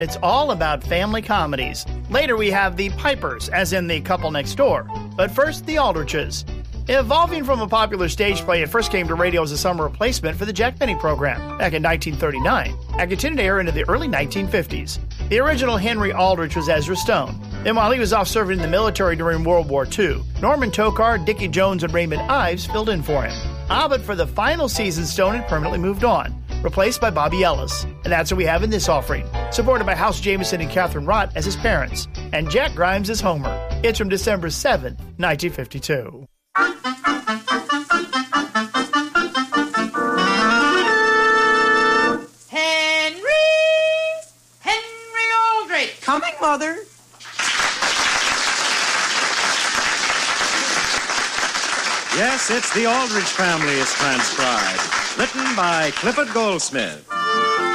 It's all about family comedies. Later we have the Pipers, as in The Couple Next Door. But first, the Aldriches. Evolving from a popular stage play, it first came to radio as a summer replacement for the Jack Benny program back in 1939 and continued to air into the early 1950s. The original Henry Aldrich was Ezra Stone. Then while he was off serving in the military during World War II, Norman Tokar, Dickie Jones, and Raymond Ives filled in for him. But for the final season, Stone had permanently moved on, replaced by Bobby Ellis. And that's what we have in this offering, supported by House Jameson and Catherine Rott as his parents, and Jack Grimes as Homer. It's from December 7, 1952. Henry Aldrich. Coming, Mother. Yes, it's The Aldrich Family is transcribed. Written by Clifford Goldsmith.